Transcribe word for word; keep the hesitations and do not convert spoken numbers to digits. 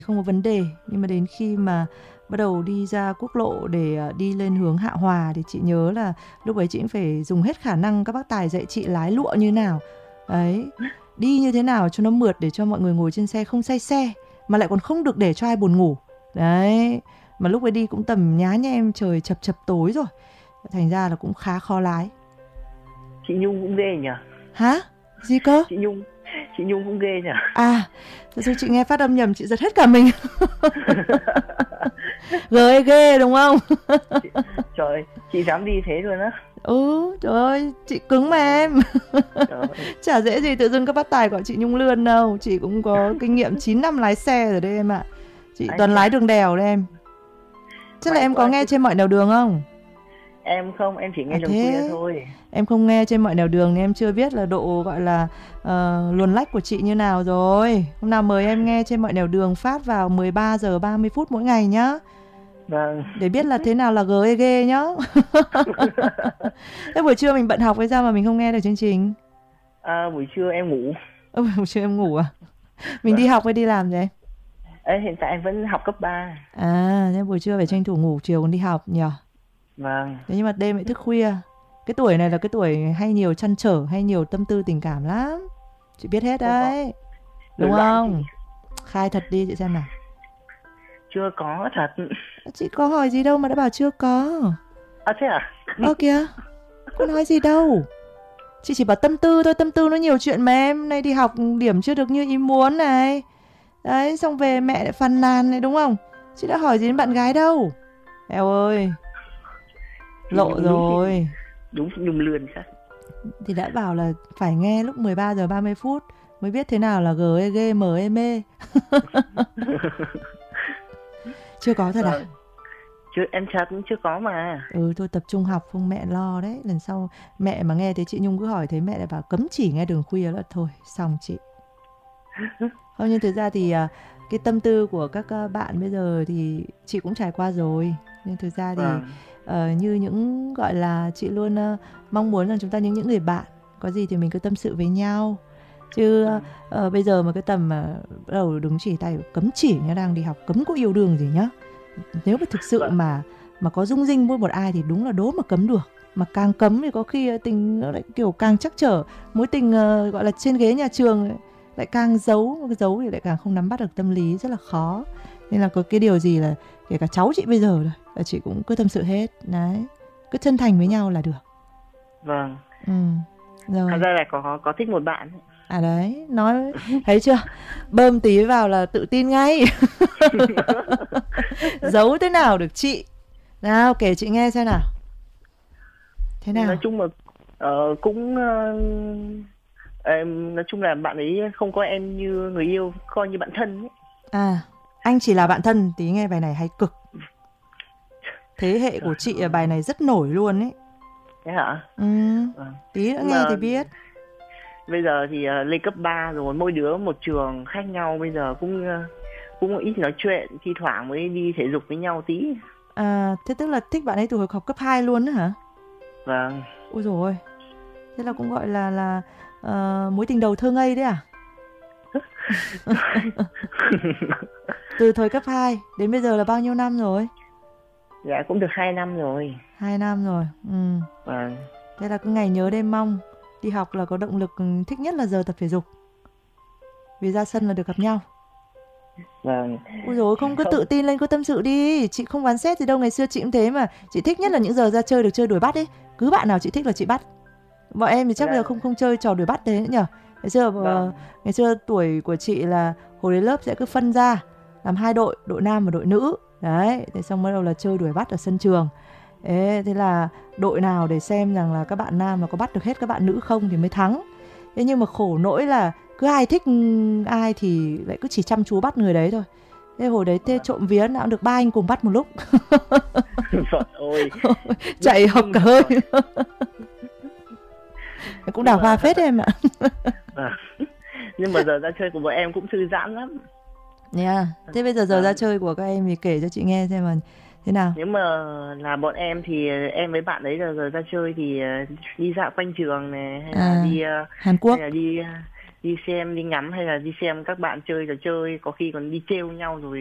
không có vấn đề. Nhưng mà đến khi mà bắt đầu đi ra quốc lộ để đi lên hướng Hạ Hòa thì chị nhớ là lúc ấy chị cũng phải dùng hết khả năng các bác tài dạy chị lái lụa như nào. Đấy, đi như thế nào cho nó mượt để cho mọi người ngồi trên xe không say xe, mà lại còn không được để cho ai buồn ngủ. Đấy, mà lúc ấy đi cũng tầm nhá nhem, trời chập chập tối rồi, thành ra là cũng khá khó lái. Chị Nhung cũng ghê nhỉ? Hả? Gì cơ? Chị Nhung, chị Nhung cũng ghê nhỉ? À, thật sự chị nghe phát âm nhầm chị giật hết cả mình. Ghê ghê đúng không? Chị, trời ơi, chị dám đi thế luôn á? Ừ, trời ơi, chị cứng mà em. Chả dễ gì tự dưng các bác tài gọi chị Nhung Lươn đâu. Chị cũng có kinh nghiệm chín năm lái xe rồi đây em ạ. Chị Anh toàn chà. lái đường đèo đấy em. Chắc là em có nghe chứ... trên mọi nẻo đường không? Em không, em chỉ nghe À đường thế... khuya thôi. Em không nghe trên mọi nẻo đường nên em chưa biết là độ gọi là uh, luồn lách của chị như nào rồi. Hôm nào mời em nghe trên mọi nẻo đường phát vào mười ba giờ ba mươi phút mỗi ngày nhá. Vâng. Để biết là thế nào là giê e giê nhá. Thế buổi trưa mình bận học hay sao mà mình không nghe được chương trình? À, buổi trưa em ngủ. Ơ, buổi trưa em ngủ à? Mình đi học hay đi làm vậy? Ê, hiện tại em vẫn học cấp ba. À, thế buổi trưa phải tranh thủ ngủ, chiều còn đi học nhỉ? Vâng. Thế nhưng mà đêm lại thức khuya. Cái tuổi này là cái tuổi hay nhiều trăn trở, hay nhiều tâm tư tình cảm lắm. Chị biết hết đấy. Đúng không? Khai thật đi chị xem nào. Chưa có thật. Chị có hỏi gì đâu mà đã bảo chưa có. À thế à? Ơ kìa, có nói gì đâu. Chị chỉ bảo tâm tư thôi, tâm tư nó nhiều chuyện mà em. Nay đi học điểm chưa được như ý muốn này. Đấy, xong về mẹ lại phàn nàn này đúng không? Chị đã hỏi gì đến bạn gái đâu. Eo ơi, lộ đúng, rồi. Đúng Nhung Lươn chắc. Thì đã bảo là phải nghe lúc mười ba giờ ba mươi phút mới biết thế nào là giê e giê, em em e. Chưa có thật à? Vâng. Chưa, em chắc cũng chưa có mà. Ừ, thôi tập trung học không mẹ lo đấy. Lần sau mẹ mà nghe thấy chị Nhung cứ hỏi thế mẹ lại bảo cấm chỉ nghe đường khuya là thôi, xong chị. Không, nhưng thực ra thì cái tâm tư của các bạn bây giờ thì chị cũng trải qua rồi. Nhưng thực ra thì vâng. uh, như những gọi là chị luôn uh, mong muốn rằng chúng ta những những người bạn có gì thì mình cứ tâm sự với nhau. Chứ vâng. uh, bây giờ mà cái tầm mà uh, bắt đầu đứng chỉ tay cấm chỉ nhá, đang đi học cấm có yêu đương gì nhá. Nếu mà thực sự vâng. mà mà có dung dinh với một ai thì đúng là đố mà cấm được. Mà càng cấm thì có khi tình nó lại kiểu càng chắc trở. Mối tình uh, gọi là trên ghế nhà trường ấy, lại càng giấu, cái giấu thì lại càng không nắm bắt được tâm lý, rất là khó. Nên là có cái điều gì là kể cả cháu chị bây giờ rồi là chị cũng cứ tâm sự hết. Đấy, cứ chân thành với nhau là được. Vâng. Ừ. Rồi. Thật ra là có, có thích một bạn. À đấy, nói thấy chưa? Bơm tí vào là tự tin ngay. Giấu thế nào được chị? Nào kể chị nghe xem nào. Thế nào? Nói chung là uh, cũng uh, em nói chung là bạn ấy không coi em như người yêu, coi như bạn thân ấy. À, anh chỉ là bạn thân. Tí nghe bài này hay cực. Thế hệ của chị bài này rất nổi luôn ấy. Thế hả? Ừ. À. Tí nữa nghe thì biết. Bây giờ thì uh, lên cấp ba rồi, mỗi đứa một trường khác nhau, bây giờ cũng uh, cũng ít nói chuyện, thi thoảng mới đi thể dục với nhau tí. À, thế tức là thích bạn ấy từ hồi học cấp hai luôn đó hả? Vâng. Ôi dồi ôi. Thế là cũng gọi là là uh, mối tình đầu thơ ngây đấy à? Từ thời cấp hai đến bây giờ là bao nhiêu năm rồi? Dạ cũng được hai năm rồi. hai năm rồi. Ừ. Vâng. Thế là cứ ngày nhớ đêm mong. Đi học là có động lực thích nhất là giờ tập thể dục. Vì ra sân là được gặp nhau. Vâng. Ôi dồi, không cứ không. Tự tin lên, cứ tâm sự đi. Chị không oán xét gì đâu, ngày xưa chị cũng thế mà. Chị thích nhất là những giờ ra chơi được chơi đuổi bắt ấy. Cứ bạn nào chị thích là chị bắt. Bọn em thì chắc bây giờ không không chơi trò đuổi bắt thế nữa nhỉ. Ngày xưa vâng. Ngày xưa tuổi của chị là hồi đến lớp sẽ cứ phân ra làm hai đội, đội nam và đội nữ. Đấy, thế xong bắt đầu là chơi đuổi bắt ở sân trường. Thế, thế là đội nào để xem rằng là các bạn nam là có bắt được hết các bạn nữ không thì mới thắng. Thế nhưng mà khổ nỗi là cứ ai thích ai thì lại cứ chỉ chăm chú bắt người đấy thôi. Thế hồi đấy thế trộm vía nào cũng được ba anh cùng bắt một lúc. Ôi. Chạy học cả hơi. Cũng đào hoa phết em ạ. À, nhưng mà giờ ra chơi của bọn em cũng thư giãn lắm. Yeah. Thế bây giờ giờ à. ra chơi của các em thì kể cho chị nghe xem mà thế nào. Nếu mà là bọn em thì em với bạn ấy là giờ ra chơi thì đi dạo quanh trường này, hay à, là đi Hàn Quốc, hay là đi đi xem, đi ngắm hay là đi xem các bạn chơi trò chơi, có khi còn đi trêu nhau rồi